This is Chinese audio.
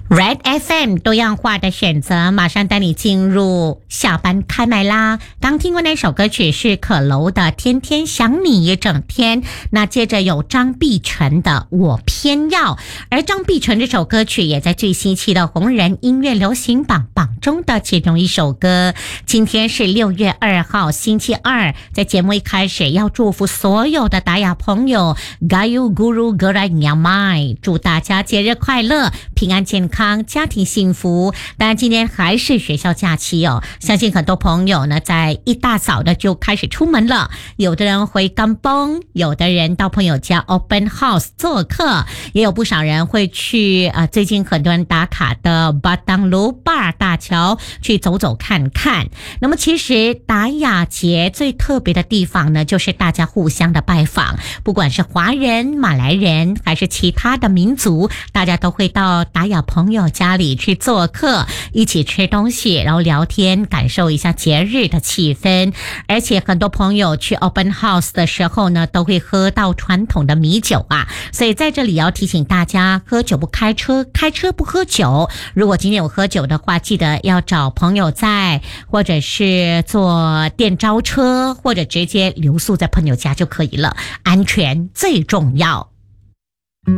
Red FM 多样化的选择，马上带你进入下班开麦啦！刚听过那首歌曲是可楼的《天天想你一整天》，那接着有张碧晨的《我偏要》，而张碧晨这首歌曲也在最新期的红人音乐流行榜榜中的其中一首歌。今天是6月2号星期二，在节目一开始要祝福所有的达雅朋友 Gayu Guru Gerai Nyamai， 祝大家节日快乐，平安健康，家庭幸福。当然今天还是学校假期哦，相信很多朋友呢在一大早的就开始出门了，有的人回甘榜，有的人到朋友家 open house 做客，也有不少人会去最近很多人打卡的巴当卢巴大桥去走走看看。那么其实达雅节最特别的地方呢，就是大家互相的拜访，不管是华人、马来人还是其他的民族，大家都会到达雅朋友家里去做客，一起吃东西，然后聊天，感受一下节日的气氛。而且很多朋友去 open house 的时候呢，都会喝到传统的米酒啊，所以在这里要提醒大家，喝酒不开车，开车不喝酒。如果今天有喝酒的话，记得要找朋友在，或者是坐电召车，或者直接留宿在朋友家就可以了，安全最重要。